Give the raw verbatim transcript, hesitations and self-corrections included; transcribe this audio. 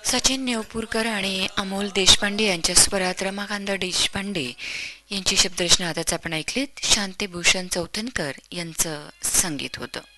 सचिन नेवपूरकर आणि अमोल देशपांडे यांच्या स्वरात रमाकांत देशपांडे यांची शब्दरचना आताच आपण ऐकलीत. शांतीभूषण चौथनकर यांचं संगीत होतं.